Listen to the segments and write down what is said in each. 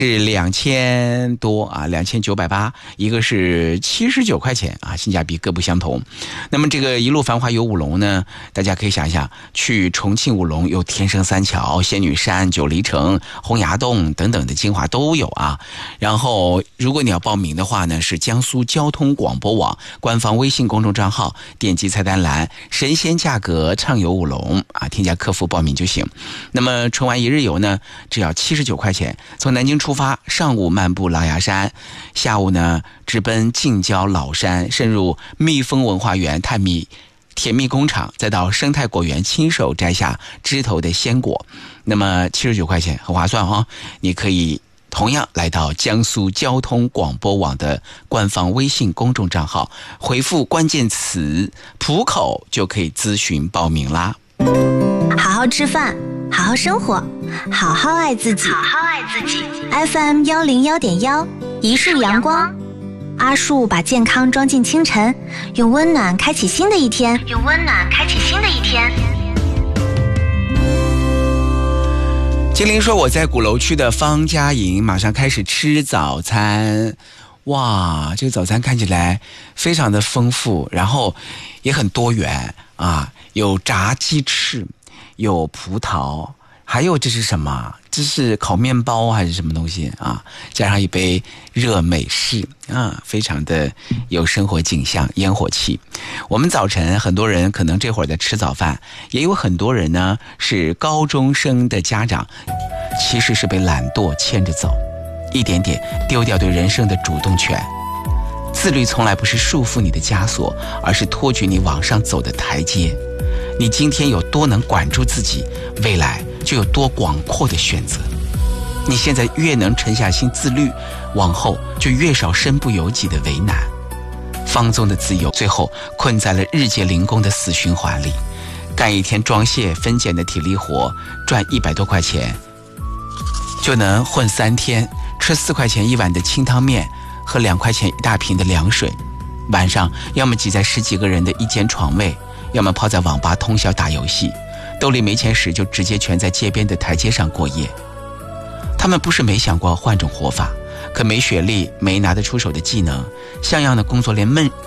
是2000多啊，2980，一个是79块钱啊，性价比各不相同。那么这个一路繁华游五龙呢，大家可以想一想，去重庆五龙有天生三桥、仙女山、九黎城、洪崖洞等等的精华都有啊。然后如果你要报名的话呢，是江苏交通广播网官方微信公众账号，点击菜单栏神仙价格畅游五龙啊，添加客服报名就行。那么春晚一日游呢，只要79块钱，从南京出发，上午漫步狼牙山，下午呢直奔近郊老山，深入蜜蜂文化园探秘甜蜜工厂，再到生态果园亲手摘下枝头的鲜果。那么79块钱很划算哦，你可以同样来到江苏交通广播网的官方微信公众账号，回复关键词浦口就可以咨询报名啦。 好好吃饭，好好生活，好好爱自己。好好爱自己。FM 101.1，一束阳光，阿树把健康装进清晨，用温暖开启新的一天。用温暖开启新的一天。 精灵说我在鼓楼区的方家营马上开始吃早餐。哇，这个早餐看起来非常的丰富，然后也很多元啊，有炸鸡翅，有葡萄，还有这是什么？这是烤面包还是什么东西啊？加上一杯热美式啊，非常的有生活景象，烟火气。我们早晨很多人可能这会儿在吃早饭，也有很多人呢是高中生的家长，其实是被懒惰牵着走，一点点丢掉对人生的主动权。自律从来不是束缚你的枷锁，而是托举你往上走的台阶。你今天有多能管住自己，未来就有多广阔的选择。你现在越能沉下心自律，往后就越少身不由己的为难。放纵的自由最后困在了日结零工的死循环里，干一天装卸分拣的体力活，赚100多块钱就能混3天，吃4块钱一碗的清汤面，喝2块钱一大瓶的凉水。晚上要么挤在10几个人的一间床位，要么泡在网吧通宵打游戏，兜里没钱时就直接蜷在街边的台阶上过夜。他们不是没想过换种活法，可没学历，没拿得出手的技能，像样的工作连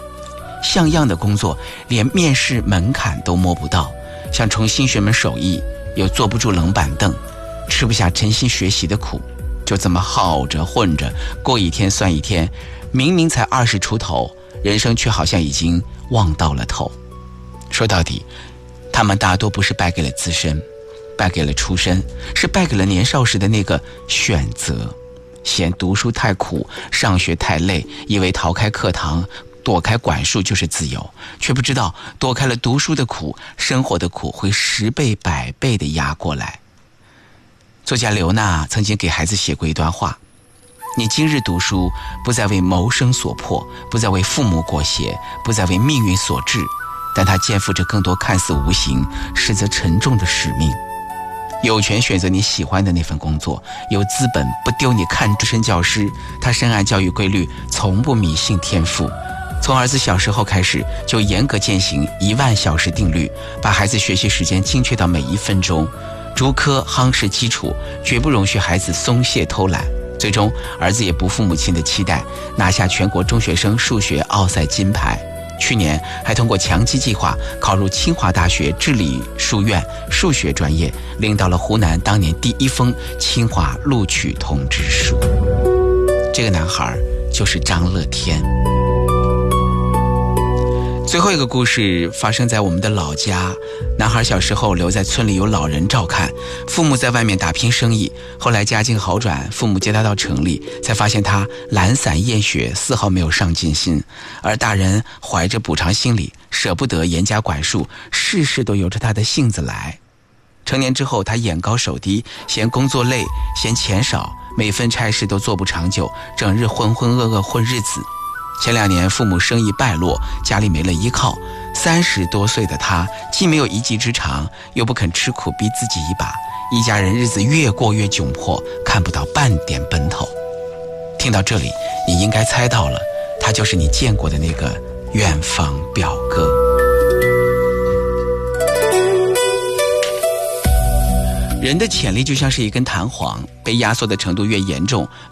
面试门槛都摸不到，想重新学门手艺又坐不住冷板凳，吃不下真心学习的苦，就这么耗着混着，过一天算一天，明明才20出头，人生却好像已经望到了头。说到底，他们大多不是败给了自身，败给了出身，是败给了年少时的那个选择。嫌读书太苦，上学太累，以为逃开课堂，躲开管束就是自由，却不知道躲开了读书的苦，生活的苦会10倍100倍地压过来。作家刘娜曾经给孩子写过一段话：你今日读书，不再为谋生所迫，不再为父母裹挟，不再为命运所致，但它肩负着更多看似无形实则沉重的使命。有权选择你喜欢的那份工作，有资本不丢你看资深教师，他深谙教育规律，从不迷信天赋。从儿子小时候开始，就严格践行10000小时定律，把孩子学习时间精确到每1分钟，逐科夯实基础，绝不容许孩子松懈偷懒。最终儿子也不负母亲的期待，拿下全国中学生数学奥赛金牌。去年还通过强基计划考入清华大学治理书院数学专业，领到了湖南当年第1封清华录取通知书。这个男孩就是张乐天。最后一个故事发生在我们的老家，男孩小时候留在村里有老人照看，父母在外面打拼生意，后来家境好转，父母接他到城里，才发现他懒散厌学，丝毫没有上进心，而大人怀着补偿心理，舍不得严加管束，事事都由着他的性子来。成年之后，他眼高手低，嫌工作累，嫌钱少，每份差事都做不长久，整日浑浑噩噩混日子。前2年父母生意败落，家里没了依靠，30多岁的他既没有一技之长，又不肯吃苦逼自己一把，一家人日子越过越窘迫，看不到半点奔头。听到这里，你应该猜到了，他就是你见过的那个远房表哥。人的潜力就像是一根弹簧，被压缩的程度越严重，